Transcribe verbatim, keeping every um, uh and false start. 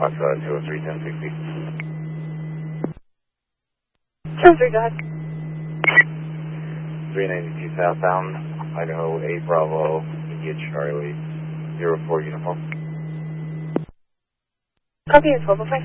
Fox uh, two oh three, ten sixty. ten three, go ahead. three ninety-two southbound, Idaho, eight Bravo, India Charlie, zero four uniform. Copy, twelve oh five.